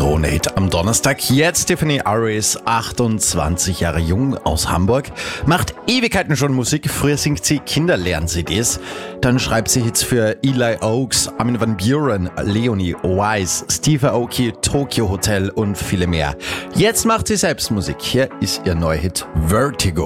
Krone-Hit am Donnerstag. Jetzt Tiffany Aris, 28 Jahre jung aus Hamburg, macht Ewigkeiten schon Musik. Früher singt sie Kinderlern-CDs. Dann schreibt sie Hits für Eli Oaks, Armin van Buuren, Leonie Wise, Steve Aoki, Tokyo Hotel und viele mehr. Jetzt macht sie selbst Musik. Hier ist ihr neuer Hit Vertigo.